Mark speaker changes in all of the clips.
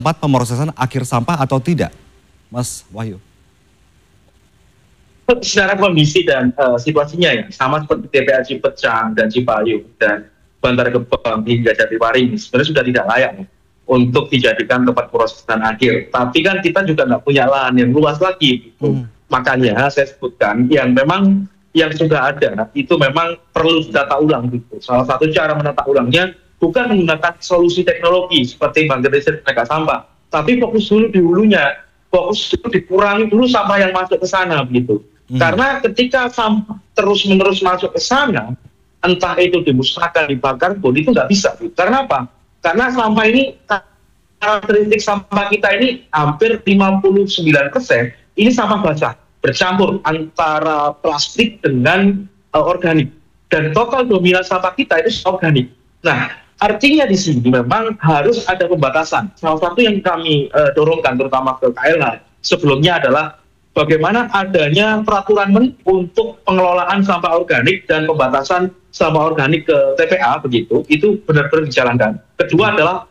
Speaker 1: tempat pemrosesan akhir sampah atau tidak, Mas Wahyu?
Speaker 2: Secara kondisi dan situasinya ya sama seperti TPA Cipecang dan Cipayung dan Bantar Gebang hingga Jatiwaringin sebenarnya sudah tidak layak untuk dijadikan tempat pemrosesan akhir. Tapi kan kita juga nggak punya lahan yang luas lagi, gitu. Makanya saya sebutkan yang memang yang sudah ada itu memang perlu ditata ulang gitu. Salah satu cara menata ulangnya bukan menggunakan solusi teknologi seperti bangkit listrik tenaga sampah, tapi fokus dulu di hulunya, fokus dulu dikurangi dulu sampah yang masuk ke sana begitu. Karena ketika sampah terus-menerus masuk ke sana, entah itu dimusnahkan, dibakar pun itu nggak bisa. Gitu. Karena apa? Karena sampah ini, karakteristik sampah kita ini hampir 59% ini sampah basah, bercampur antara plastik dengan organik. Dan total dominan sampah kita itu organik. Nah, artinya di sini memang harus ada pembatasan. Salah satu yang kami dorongkan terutama ke KLH sebelumnya adalah bagaimana adanya peraturan untuk pengelolaan sampah organik dan pembatasan sampah organik ke TPA begitu, itu benar-benar dijalankan. Kedua adalah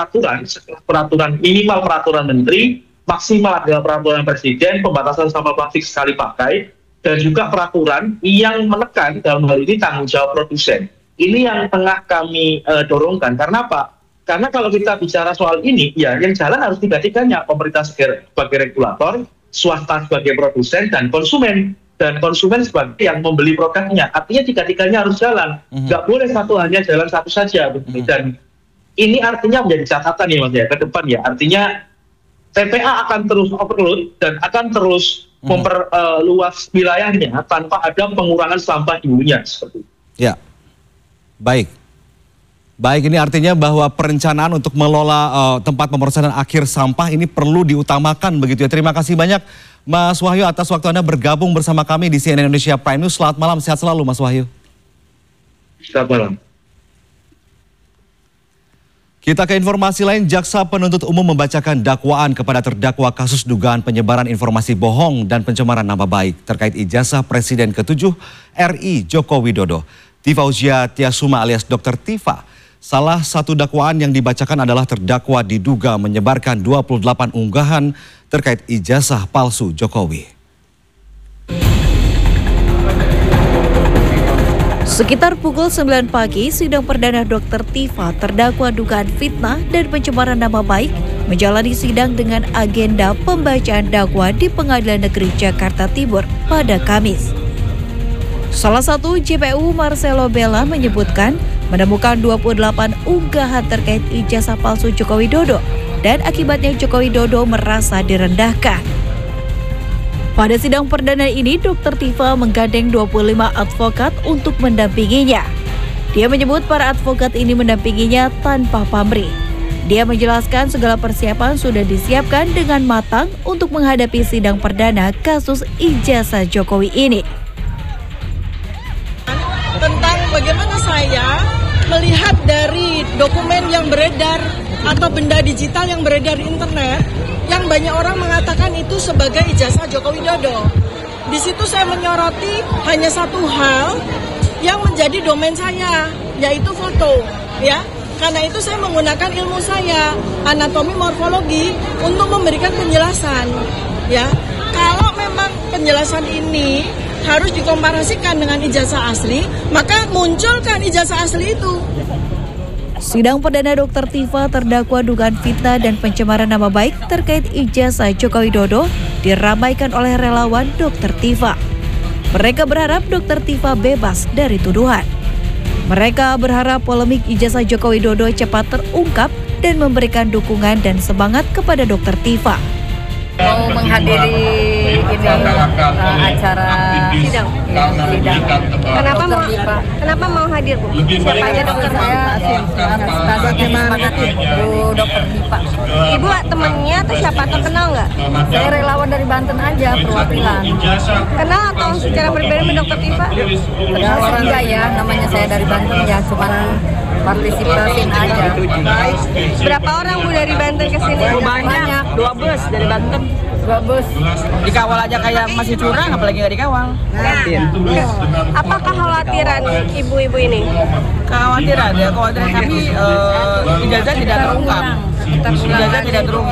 Speaker 2: peraturan minimal peraturan menteri, maksimal adalah peraturan presiden, pembatasan sampah plastik sekali pakai, dan juga peraturan yang menekan dalam hal ini tanggung jawab produsen. Ini yang tengah kami dorongkan. Karena apa? Karena kalau kita bicara soal ini, ya yang jalan harus tiga-tiganya, pemerintah sebagai regulator, swasta sebagai produsen, dan konsumen sebagai yang membeli produknya. Artinya tiga-tiganya harus jalan, nggak boleh satu hanya jalan satu saja. Dan ini artinya menjadi catatan ya Mas ya ke depan ya. Artinya TPA akan terus overload dan akan terus memperluas wilayahnya tanpa ada pengurangan sampah di hulunya seperti itu.
Speaker 1: Ya, baik. Baik, ini artinya bahwa perencanaan untuk mengelola tempat pemrosesan akhir sampah ini perlu diutamakan begitu ya. Terima kasih banyak Mas Wahyu atas waktu Anda bergabung bersama kami di CNN Indonesia Prime News. Selamat malam, sehat selalu Mas Wahyu.
Speaker 2: Selamat malam.
Speaker 1: Kita ke informasi lain, Jaksa Penuntut Umum membacakan dakwaan kepada terdakwa kasus dugaan penyebaran informasi bohong dan pencemaran nama baik terkait ijazah Presiden ke-7 RI Joko Widodo. Tifauzia Tiasuma alias Dr. Tifa. Salah satu dakwaan yang dibacakan adalah terdakwa diduga menyebarkan 28 unggahan terkait ijazah palsu Jokowi.
Speaker 3: Sekitar pukul 9 pagi, sidang perdana Dr. Tifa terdakwa dugaan fitnah dan pencemaran nama baik menjalani sidang dengan agenda pembacaan dakwa di Pengadilan Negeri Jakarta Timur pada Kamis. Salah satu JPU Marcelo Bella menyebutkan menemukan 28 unggahan terkait ijazah palsu Joko Widodo dan akibatnya Joko Widodo merasa direndahkan. Pada sidang perdana ini, Dr. Tifa menggandeng 25 advokat untuk mendampinginya. Dia menyebut para advokat ini mendampinginya tanpa pamrih. Dia menjelaskan segala persiapan sudah disiapkan dengan matang untuk menghadapi sidang perdana kasus ijazah Jokowi ini.
Speaker 4: Tentang bagaimana saya melihat dari dokumen yang beredar atau benda digital yang beredar di internet, yang banyak orang mengatakan itu sebagai ijazah Joko Widodo. Di situ saya menyoroti hanya satu hal yang menjadi domain saya, yaitu foto, ya. Karena itu saya menggunakan ilmu saya, anatomi morfologi, untuk memberikan penjelasan, ya. Kalau memang penjelasan ini harus dikomparasikan dengan ijazah asli, maka munculkan ijazah asli itu.
Speaker 3: Sidang perdana Dr. Tifa terdakwa dugaan fitnah dan pencemaran nama baik terkait ijazah Joko Widodo diramaikan oleh relawan Dr. Tifa. Mereka berharap Dr. Tifa bebas dari tuduhan. Mereka berharap polemik ijazah Joko Widodo cepat terungkap dan memberikan dukungan dan semangat kepada Dr. Tifa.
Speaker 5: Mau menghadiri ini acara sidang.
Speaker 6: Kenapa mau hadir, Bu?
Speaker 5: Siapa aja dokter saya? Bu Dokter Tifa.
Speaker 6: Ibu temannya atau siapa, atau kenal nggak?
Speaker 5: Saya relawan dari Banten aja, perwakilan.
Speaker 6: Kenal atau secara pribadi sama Dokter Tifa?
Speaker 5: Kenal sih enggak ya, namanya saya dari Banten ya, cuman partisipasin aja.
Speaker 6: Berapa orang Bu dari Banten ke sini?
Speaker 5: Banyak, 2 bus dari Banten. 2 bus.
Speaker 7: Dikawal aja kayak masih curang, apalagi nggak dikawal.
Speaker 6: Apa kekhawatiran ibu-ibu ini?
Speaker 7: Kekhawatiran tapi ijazah tidak terungkap. Ijazah tidak terungkap.